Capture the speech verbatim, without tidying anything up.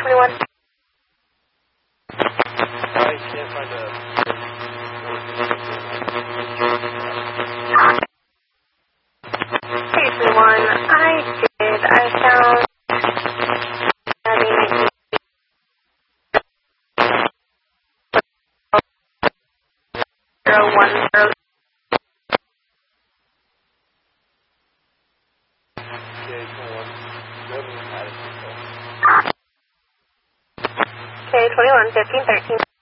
twenty-one. I can't find a... K twenty-one, I did. I found having zero one zero. K twenty-one, fifteen thirteen.